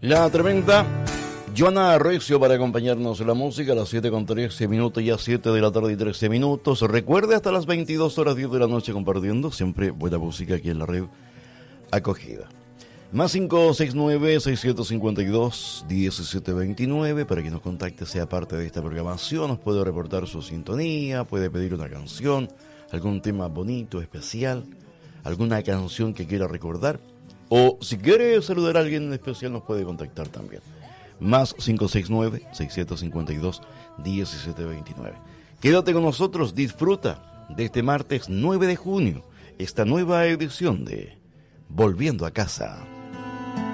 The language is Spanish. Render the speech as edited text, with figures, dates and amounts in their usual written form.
La tremenda Joana Recio para acompañarnos en la música a las 7:13, ya 7 de la tarde y 13 minutos. Recuerde, hasta las 22 horas 10 de la noche compartiendo siempre buena música aquí en la red acogida. Más 569-652-1729 para que nos contacte, sea parte de esta programación. Nos puede reportar su sintonía, puede pedir una canción, algún tema bonito, especial, alguna canción que quiera recordar. O si quiere saludar a alguien en especial, nos puede contactar también. Más 569-652-1729. Quédate con nosotros, disfruta de este martes 9 de junio, esta nueva edición de Volviendo a Casa.